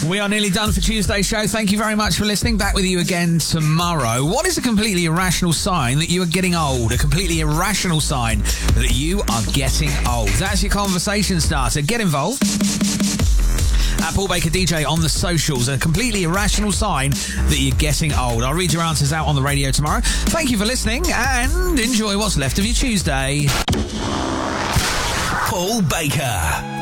We are nearly done for Tuesday's show. Thank you very much for listening. Back with you again tomorrow. What is a completely irrational sign that you are getting old? A completely irrational sign that you are getting old. That's your conversation starter. Get involved. At Paul Baker DJ on the socials. A completely irrational sign that you're getting old. I'll read your answers out on the radio tomorrow. Thank you for listening and enjoy what's left of your Tuesday. Paul Baker.